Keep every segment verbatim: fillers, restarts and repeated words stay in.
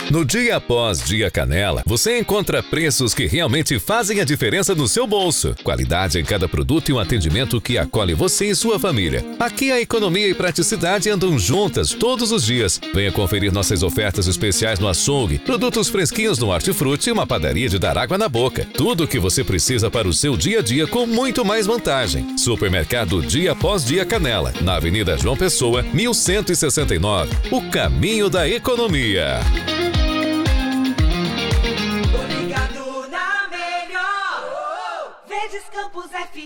No Dia Após Dia Canela, você encontra preços que realmente fazem a diferença no seu bolso. Qualidade em cada produto e um atendimento que acolhe você e sua família. Aqui a economia e praticidade andam juntas todos os dias. Venha conferir nossas ofertas especiais no açougue, produtos fresquinhos no Hortifruti e uma padaria de dar água na boca. Tudo o que você precisa para o seu dia a dia com muito mais vantagem. Supermercado Dia Após Dia Canela, na Avenida João Pessoa, mil cento e sessenta e nove. O caminho da economia. Campos F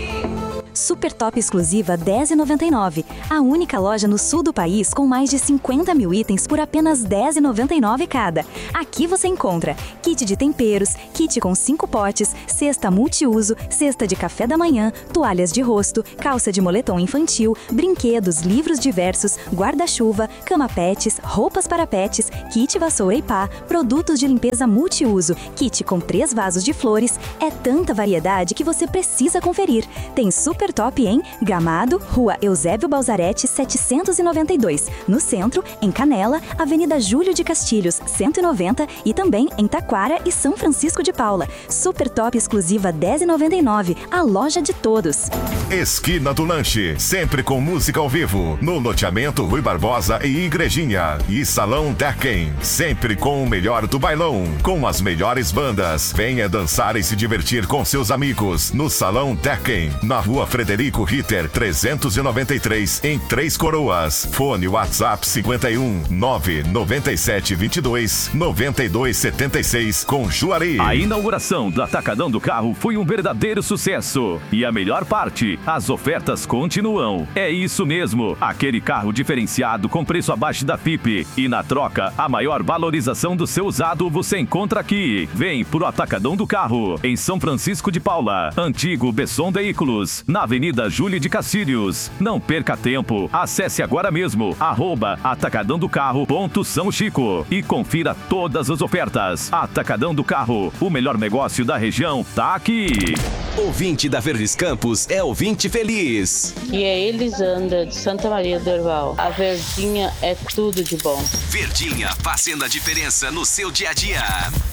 M. Super Top exclusiva dez reais e noventa e nove centavos. A única loja no sul do país com mais de cinquenta mil itens por apenas dez reais e noventa e nove centavos cada. Aqui você encontra kit de temperos, kit com cinco potes, cesta multiuso, cesta de café da manhã, toalhas de rosto, calça de moletom infantil, brinquedos, livros diversos, guarda-chuva, cama pets, roupas para pets, kit vassoura e pá, produtos de limpeza multiuso, kit com três vasos de flores. É tanta variedade que você precisa conferir. Tem Super Top em Gramado, Rua Eusébio Balzarete, setecentos e noventa e dois. No centro, em Canela, Avenida Júlio de Castilhos, cento e noventa. E também em Taquara e São Francisco de Paula. Super Top exclusiva dez reais e noventa e nove centavos. A loja de todos. Esquina do Lanche, sempre com música ao vivo. No loteamento Rui Barbosa e Igrejinha. E Salão Tekken, sempre com o melhor do bailão. Com as melhores bandas. Venha dançar e se divertir com seus amigos no Salão Tekken, na Rua Frederico Ritter, trezentos e noventa e três, em Três Coroas. Fone WhatsApp cinquenta e um, nove nove sete, vinte e dois, noventa e dois, setenta e seis, com Juari. A inauguração do Atacadão do Carro foi um verdadeiro sucesso. E a melhor parte, as ofertas continuam. É isso mesmo, aquele carro diferenciado com preço abaixo da F I P. E na troca, a maior valorização do seu usado você encontra aqui. Vem pro Atacadão do Carro, em São Francisco de Paula, antigo Besson Veículos, na Avenida Júlio de Castilhos. Não perca tempo, acesse agora mesmo, arroba atacadão do carro ponto São Chico e confira todas as ofertas. Atacadão do Carro, o melhor negócio da região tá aqui. Ouvinte da Verdes Campos é ouvinte feliz. E é Elisandra, de Santa Maria do Herval. A Verdinha é tudo de bom. Verdinha, fazendo a diferença no seu dia a dia.